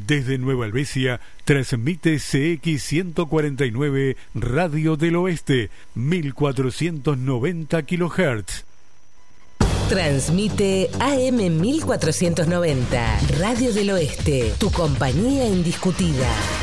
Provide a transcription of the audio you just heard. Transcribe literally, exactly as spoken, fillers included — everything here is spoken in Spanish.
Desde Nueva Helvecia, transmite C X ciento cuarenta y nueve Radio del Oeste, mil cuatrocientos noventa kilohertz. Transmite A M mil cuatrocientos noventa, Radio del Oeste, tu compañía indiscutida.